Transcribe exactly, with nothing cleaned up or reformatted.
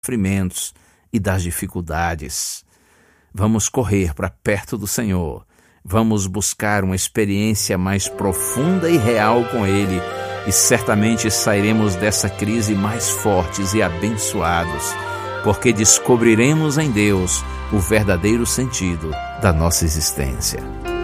sofrimentos e das dificuldades. Vamos correr para perto do Senhor. Vamos buscar uma experiência mais profunda e real com Ele, e certamente sairemos dessa crise mais fortes e abençoados, porque descobriremos em Deus o verdadeiro sentido da nossa existência.